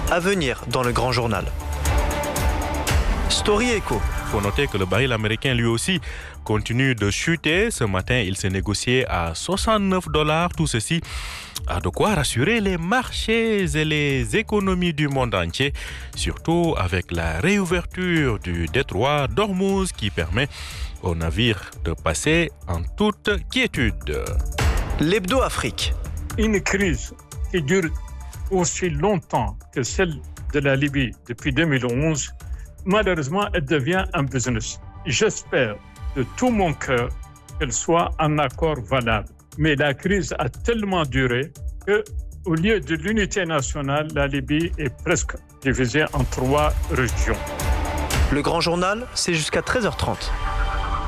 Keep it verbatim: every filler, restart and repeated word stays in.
À venir dans le grand journal. Story Echo. Il faut noter que le baril américain, lui aussi, continue de chuter. Ce matin, il s'est négocié à soixante-neuf dollars. Tout ceci a de quoi rassurer les marchés et les économies du monde entier, surtout avec la réouverture du détroit d'Ormuz qui permet aux navires de passer en toute quiétude. L'Hebdo Afrique. Une crise qui dure aussi longtemps que celle de la Libye depuis deux mille onze, malheureusement, elle devient un business. J'espère de tout mon cœur qu'elle soit un accord valable. Mais la crise a tellement duré qu'au lieu de l'unité nationale, la Libye est presque divisée en trois régions. Le grand journal, c'est jusqu'à treize heures trente.